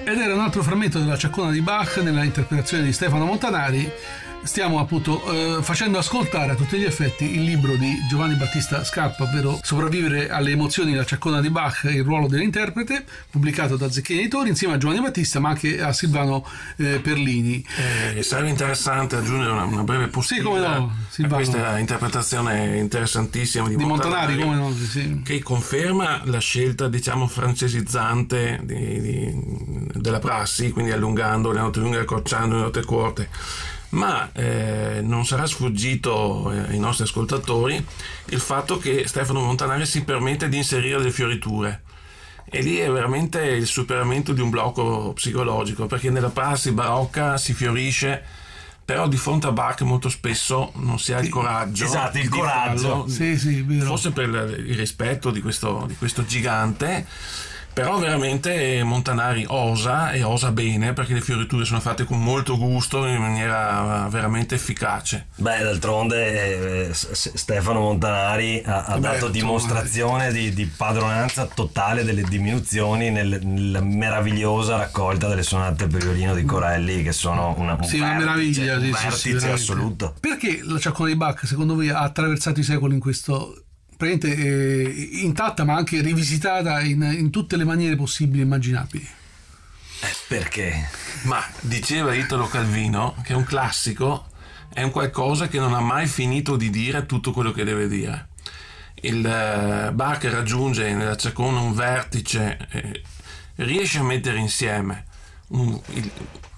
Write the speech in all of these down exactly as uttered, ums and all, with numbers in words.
Ed era un altro frammento della Ciaccona di Bach nella interpretazione di Stefano Montanari. Stiamo appunto eh, facendo ascoltare a tutti gli effetti il libro di Giovanni Battista Scarpa, ovvero Sopravvivere alle emozioni, la Ciaccona di Bach, il ruolo dell'interprete, pubblicato da Zecchini Editori insieme a Giovanni Battista ma anche a Silvano eh, Perlini. Eh, sarebbe interessante aggiungere una, una breve postilla, sì, come no, a questa interpretazione interessantissima di, di Montanari, Montanari, come no, sì. Che conferma la scelta, diciamo, francesizzante di, di, della prassi, quindi allungando le note lunghe e accorciando le note corte. Ma eh, non sarà sfuggito eh, ai nostri ascoltatori il fatto che Stefano Montanari si permette di inserire delle fioriture, e lì è veramente il superamento di un blocco psicologico, perché nella prassi barocca si fiorisce, però di fronte a Bach molto spesso non si ha il coraggio. Esatto, il di coraggio. farlo, Sì, sì, vero. forse per il rispetto di questo, di questo gigante. Però veramente Montanari osa, e osa bene, perché le fioriture sono fatte con molto gusto, in maniera veramente efficace. Beh, d'altronde eh, Stefano Montanari ha, ha Beh, dato dimostrazione di, di padronanza totale delle diminuzioni nel, nella meravigliosa raccolta delle sonate per violino di Corelli, che sono una, un Sì, vertice, una meraviglia, un sì, vertice sì, sì, veramente. assoluto. Perché la Ciaccona di Bach, secondo voi, ha attraversato i secoli in questo, praticamente eh, intatta ma anche rivisitata in, in tutte le maniere possibili e immaginabili? Eh, perché? Ma diceva Italo Calvino che un classico è un qualcosa che non ha mai finito di dire tutto quello che deve dire. Il uh, Bach raggiunge nella Ciaccona un vertice, eh, riesce a mettere insieme un, il,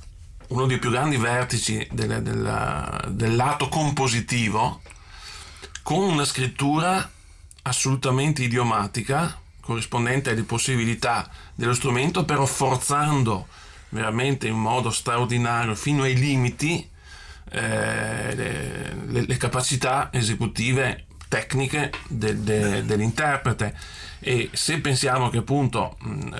uno dei più grandi vertici del, del, del lato compositivo, con una scrittura assolutamente idiomatica, corrispondente alle possibilità dello strumento, però forzando veramente in modo straordinario fino ai limiti eh, le, le, le capacità esecutive tecniche de, de, dell'interprete. E se pensiamo che appunto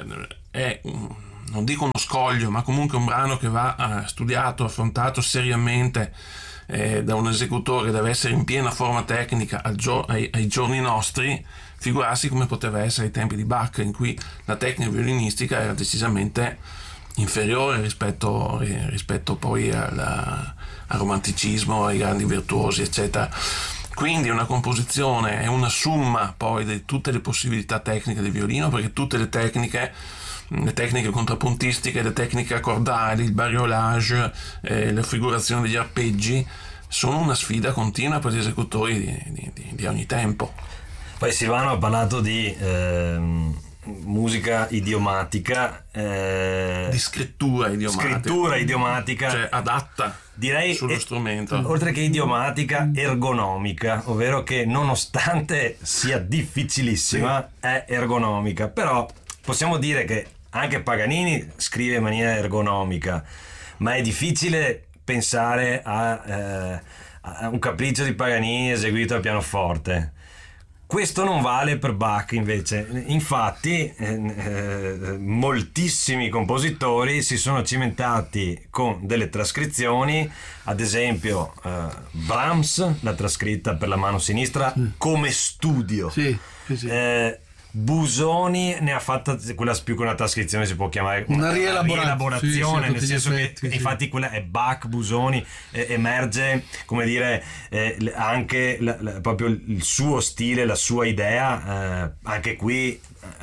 è, non dico uno scoglio, ma comunque un brano che va studiato, affrontato seriamente Eh, da un esecutore, che deve essere in piena forma tecnica al gio- ai, ai giorni nostri, figurarsi come poteva essere ai tempi di Bach, in cui la tecnica violinistica era decisamente inferiore rispetto, eh, rispetto poi al, al romanticismo, ai grandi virtuosi, eccetera. Quindi una composizione è una summa poi di tutte le possibilità tecniche del violino, perché tutte le tecniche, le tecniche contrappuntistiche, le tecniche accordali, il bariolage, eh, la figurazione degli arpeggi sono una sfida continua per gli esecutori di, di, di ogni tempo. Poi Silvano ha parlato di ehm, musica idiomatica, eh, di scrittura idiomatica, scrittura idiomatica, cioè adatta, direi, sullo e, strumento, oltre che idiomatica, ergonomica, ovvero che nonostante sia difficilissima, sì, è ergonomica. Però possiamo dire che anche Paganini scrive in maniera ergonomica, ma è difficile pensare a, eh, a un capriccio di Paganini eseguito al pianoforte. Questo non vale per Bach invece. Infatti eh, eh, moltissimi compositori si sono cimentati con delle trascrizioni, ad esempio eh, Brahms l'ha trascritta per la mano sinistra come studio. Sì, sì, sì. Eh, Busoni ne ha fatta, quella più che una trascrizione si può chiamare una, una rielaborazione, sì, sì, nel senso effetti, che sì, infatti quella è Bach, Busoni, eh, emerge, come dire, eh, anche la, la, proprio il suo stile, la sua idea, eh, anche qui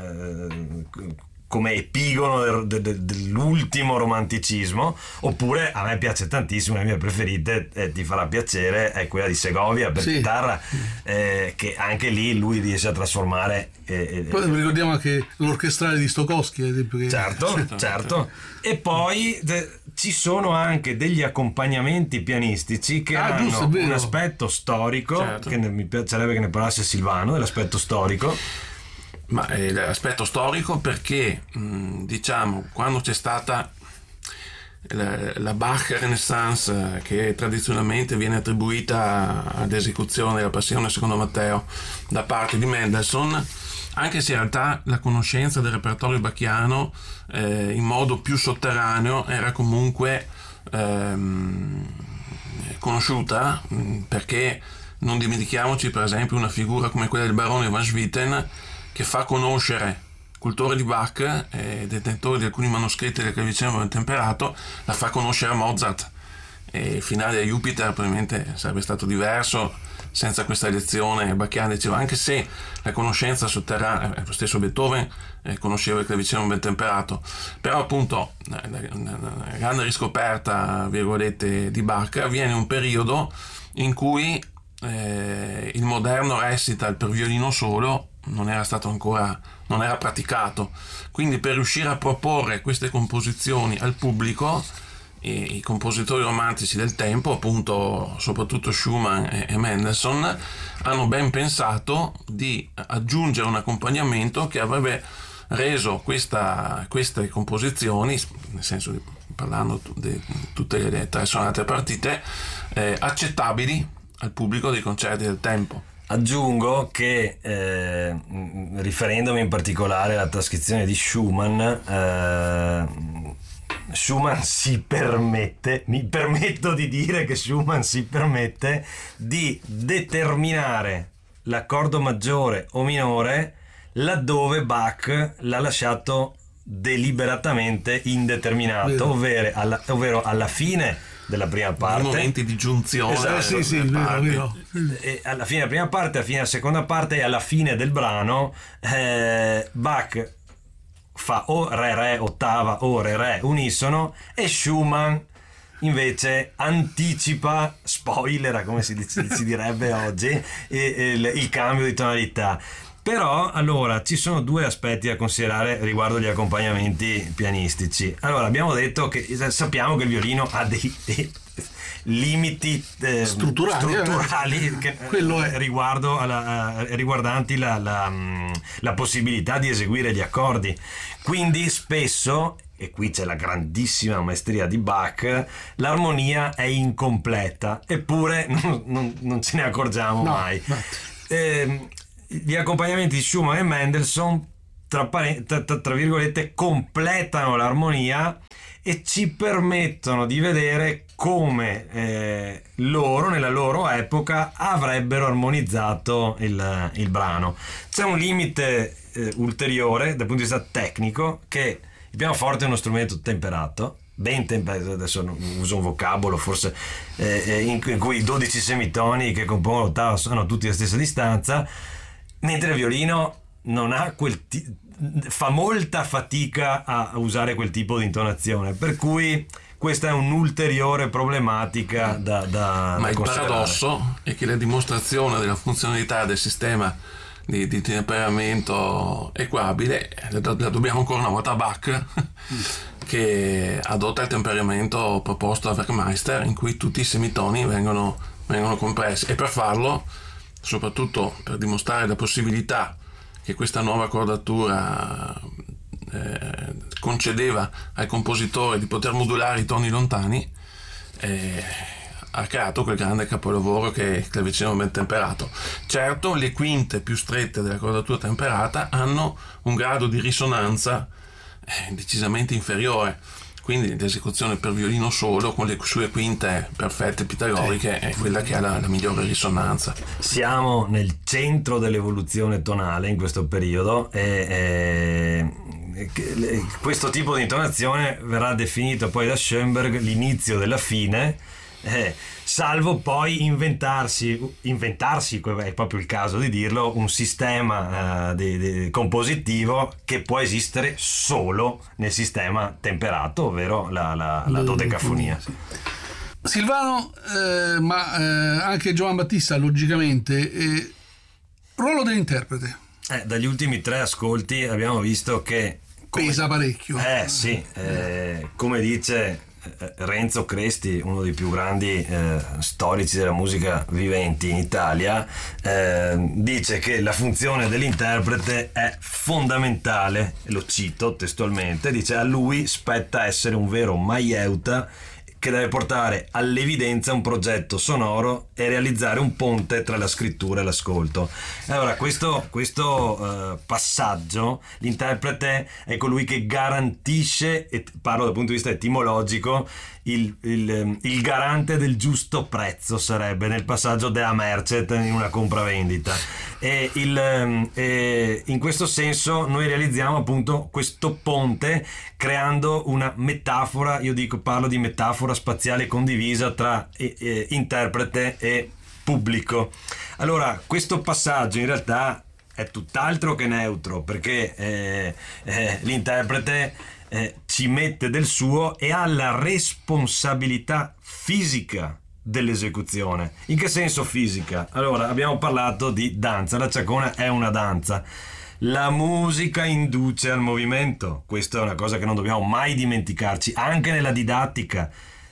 eh, come epigono de, de, dell'ultimo romanticismo. Oppure a me piace tantissimo, le mie preferite, eh, ti farà piacere, è quella di Segovia per sì, chitarra, eh, che anche lì lui riesce a trasformare. Eh, poi eh, ricordiamo anche l'orchestrale di Stokowski, ad esempio, che... certo, certo, certo. E poi de, ci sono anche degli accompagnamenti pianistici che ah, hanno giusto, un aspetto storico, certo, che ne, mi piacerebbe che ne parlasse Silvano, dell'aspetto storico. Ma è l'aspetto storico perché, mh, diciamo, quando c'è stata la, la Bach Renaissance, che tradizionalmente viene attribuita ad esecuzione della Passione secondo Matteo da parte di Mendelssohn, anche se in realtà la conoscenza del repertorio bacchiano eh, in modo più sotterraneo era comunque ehm, conosciuta, mh, perché non dimentichiamoci per esempio una figura come quella del barone Van Swieten, che fa conoscere cultore di Bach e detentore di alcuni manoscritti del clavicembalo ben temperato, la fa conoscere a Mozart, e il finale a Jupiter probabilmente sarebbe stato diverso senza questa lezione bacchiana. Diceva, anche se la conoscenza sotterranea, lo stesso Beethoven eh, conosceva il clavicembalo ben temperato, però appunto la, la, la grande riscoperta, virgolette, di Bach avviene in un periodo in cui eh, il moderno recital per violino solo non era stato ancora, non era praticato, quindi per riuscire a proporre queste composizioni al pubblico, e i compositori romantici del tempo, appunto soprattutto Schumann e, e Mendelssohn, hanno ben pensato di aggiungere un accompagnamento che avrebbe reso questa, queste composizioni, nel senso di, parlando di tutte le tre sonate partite, eh, accettabili al pubblico dei concerti del tempo. Aggiungo che, eh, riferendomi in particolare alla trascrizione di Schumann, eh, Schumann si permette, mi permetto di dire che Schumann si permette di determinare l'accordo maggiore o minore laddove Bach l'ha lasciato deliberatamente indeterminato, ovvero alla, ovvero alla fine della prima parte, momenti di giunzione, esatto, sì, sì, vero, vero. E alla fine della prima parte, alla fine della seconda parte e alla fine del brano, eh, Bach fa o re re ottava o re re unisono, e Schumann invece anticipa, spoilera come si, dice, si direbbe oggi, il, il cambio di tonalità. Però allora ci sono due aspetti da considerare riguardo gli accompagnamenti pianistici. Allora, abbiamo detto che sappiamo che il violino ha dei, dei limiti eh, strutturali, strutturali eh, che, quello è. riguardo alla, eh, riguardanti la, la, la possibilità di eseguire gli accordi. Quindi spesso, e qui c'è la grandissima maestria di Bach, l'armonia è incompleta, eppure non, non, non ce ne accorgiamo no, mai. Eh, gli accompagnamenti di Schumann e Mendelssohn tra, tra, tra virgolette completano l'armonia e ci permettono di vedere come eh, loro nella loro epoca avrebbero armonizzato il, il brano. C'è un limite eh, ulteriore dal punto di vista tecnico, che il pianoforte è uno strumento temperato, ben temperato, adesso uso un vocabolo forse eh, in, in cui i dodici semitoni che compongono l'ottava sono tutti alla stessa distanza, mentre il violino non ha quel ti- fa molta fatica a usare quel tipo di intonazione, per cui questa è un'ulteriore problematica da, da, ma da il considerare. paradosso è che la dimostrazione della funzionalità del sistema di, di temperamento equabile la, la dobbiamo ancora una volta a Bach, che adotta il temperamento proposto da Werkmeister, in cui tutti i semitoni vengono, vengono compressi, e per farlo, soprattutto per dimostrare la possibilità che questa nuova accordatura eh, concedeva al compositore di poter modulare i toni lontani, eh, ha creato quel grande capolavoro che è il clavicembalo ben temperato. Certo, le quinte più strette dell'accordatura temperata hanno un grado di risonanza eh, decisamente inferiore, quindi l'esecuzione per violino solo con le sue quinte perfette pitagoriche è quella che ha la, la migliore risonanza. Siamo nel centro dell'evoluzione tonale in questo periodo e, e questo tipo di intonazione verrà definito poi da Schoenberg l'inizio della fine, eh, salvo poi inventarsi, inventarsi, è proprio il caso di dirlo, un sistema uh, di, di, compositivo che può esistere solo nel sistema temperato, ovvero la, la, la dodecafonia. Silvano, eh, ma eh, anche Giovan Battista, logicamente, eh, ruolo dell'interprete. Eh, dagli ultimi tre ascolti abbiamo visto che come, pesa parecchio. Eh sì, eh, come dice Renzo Cresti, uno dei più grandi eh, storici della musica viventi in Italia, eh, dice che la funzione dell'interprete è fondamentale, e lo cito testualmente, dice: a lui spetta essere un vero maieuta che che deve portare all'evidenza un progetto sonoro e realizzare un ponte tra la scrittura e l'ascolto. Allora questo, questo eh, passaggio, l'interprete è colui che garantisce, e parlo dal punto di vista etimologico, il, il, il garante del giusto prezzo sarebbe nel passaggio della mercet in una compravendita, e, il, e in questo senso noi realizziamo appunto questo ponte creando una metafora, io dico parlo di metafora spaziale condivisa tra eh, eh, interprete e pubblico. Allora questo passaggio in realtà è tutt'altro che neutro, perché eh, eh, l'interprete eh, ci mette del suo e ha la responsabilità fisica dell'esecuzione. In che senso fisica? Allora abbiamo parlato di danza, la ciacona è una danza. La musica induce al movimento, questa è una cosa che non dobbiamo mai dimenticarci, anche nella didattica.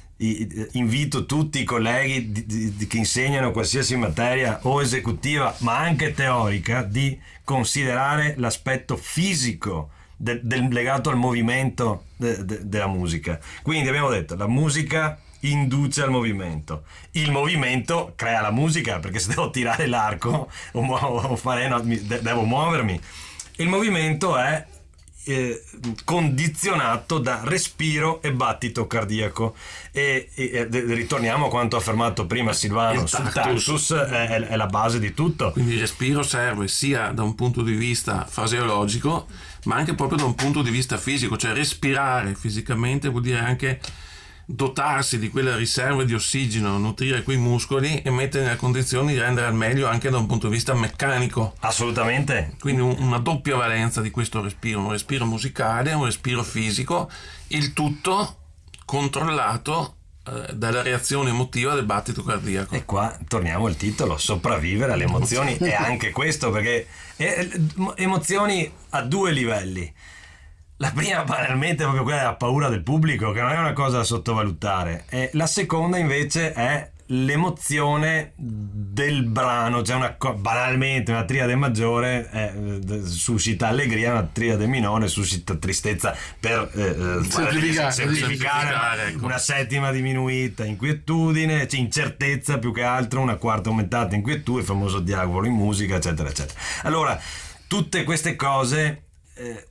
Invito tutti i colleghi di, di, che insegnano qualsiasi materia o esecutiva ma anche teorica di considerare l'aspetto fisico de, del, legato al movimento de, de, della musica. Quindi abbiamo detto la musica induce al movimento, il movimento crea la musica, perché se devo tirare l'arco o, o fare no, devo muovermi. Il movimento è eh, condizionato da respiro e battito cardiaco e, e, e ritorniamo a quanto affermato prima Silvano il sul tactus, tactus è, è la base di tutto. Quindi il respiro serve sia da un punto di vista fraseologico ma anche proprio da un punto di vista fisico, cioè respirare fisicamente vuol dire anche dotarsi di quelle riserve di ossigeno, nutrire quei muscoli e mettere nelle condizioni di rendere al meglio anche da un punto di vista meccanico. Assolutamente. Quindi un, una doppia valenza di questo respiro, un respiro musicale, un respiro fisico, il tutto controllato eh, dalla reazione emotiva del battito cardiaco. E qua torniamo al titolo, sopravvivere alle emozioni. E anche questo, perché eh, emozioni a due livelli. La prima banalmente è proprio quella della paura del pubblico, che non è una cosa da sottovalutare, e la seconda invece è l'emozione del brano, cioè una banalmente una triade maggiore eh, suscita allegria, una triade minore suscita tristezza, per eh, semplificare, semplificare ecco. Una settima diminuita inquietudine, cioè incertezza più che altro, una quarta aumentata inquietudine, il famoso diavolo in musica, eccetera eccetera. Allora tutte queste cose eh,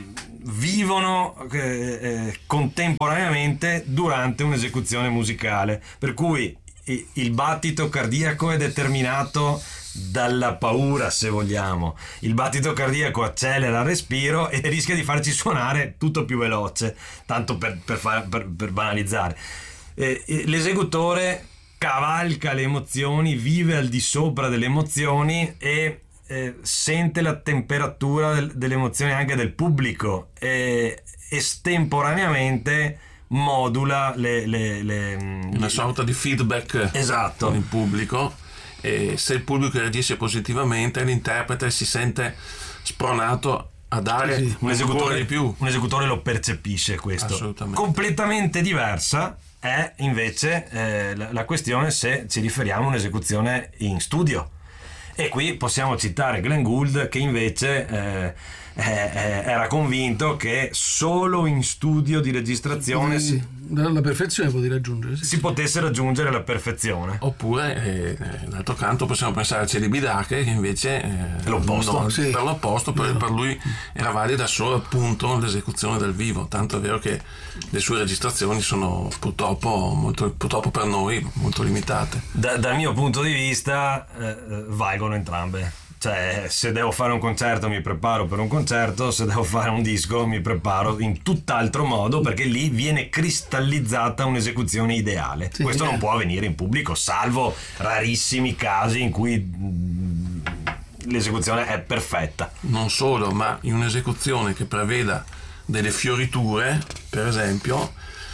vivono eh, eh, contemporaneamente durante un'esecuzione musicale, per cui il battito cardiaco è determinato dalla paura, se vogliamo. Il battito cardiaco accelera il respiro e rischia di farci suonare tutto più veloce, tanto per, per, far, per, per banalizzare. Eh, l'esecutore cavalca le emozioni, vive al di sopra delle emozioni e eh, sente la temperatura del, delle emozioni anche del pubblico e estemporaneamente modula le, le, le una sorta di feedback, esatto, con il pubblico, e se il pubblico reagisce positivamente l'interprete si sente spronato a dare sì, un esecutore di più. Un esecutore lo percepisce questo. Assolutamente. Completamente diversa è invece eh, la, la questione se ci riferiamo a un'esecuzione in studio, e qui possiamo citare Glenn Gould, che invece eh, eh, era convinto che solo in studio di registrazione sì, si, la perfezione potevi raggiungere sì. si potesse raggiungere la perfezione. Oppure eh, d'altro canto possiamo pensare a Celibidache, che invece eh, l'opposto, no, sì. per l'opposto per, per lui era valida solo appunto l'esecuzione dal vivo, tanto è vero che le sue registrazioni sono purtroppo molto, purtroppo per noi molto limitate. Da, dal mio punto di vista eh, valgono entrambe. Cioè, se devo fare un concerto mi preparo per un concerto, se devo fare un disco mi preparo in tutt'altro modo, perché lì viene cristallizzata un'esecuzione ideale. Sì, questo eh. non può avvenire in pubblico, salvo rarissimi casi in cui mh, l'esecuzione è perfetta. Non solo, ma in un'esecuzione che preveda delle fioriture, per esempio,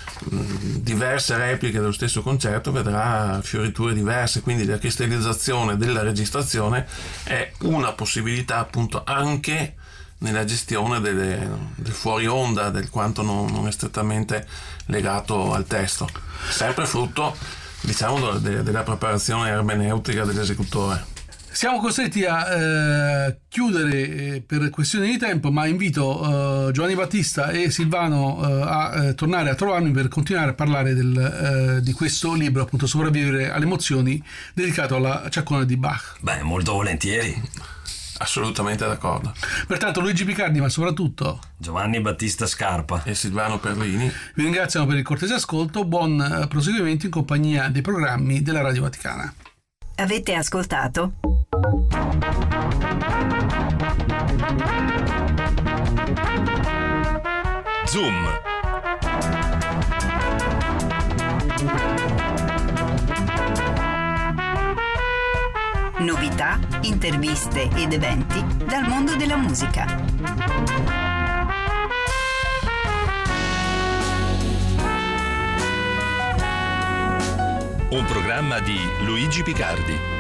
diverse repliche dello stesso concerto vedrà fioriture diverse, quindi la cristallizzazione della registrazione è una possibilità appunto anche nella gestione delle, del fuori onda, del quanto non, non è strettamente legato al testo, sempre frutto diciamo de, della preparazione ermeneutica dell'esecutore. Siamo costretti a eh, chiudere eh, per questioni di tempo, ma invito eh, Giovanni Battista e Silvano eh, a eh, tornare a trovarmi per continuare a parlare del, eh, di questo libro, appunto Sopravvivere alle emozioni, dedicato alla Ciaccona di Bach. Beh, molto volentieri. Assolutamente d'accordo. Pertanto Luigi Picardi, ma soprattutto Giovanni Battista Scarpa e Silvano Perlini vi ringraziamo per il cortese ascolto. Buon eh, proseguimento in compagnia dei programmi della Radio Vaticana. Avete ascoltato? Zoom. Novità, interviste ed eventi dal mondo della musica. Un programma di Luigi Picardi.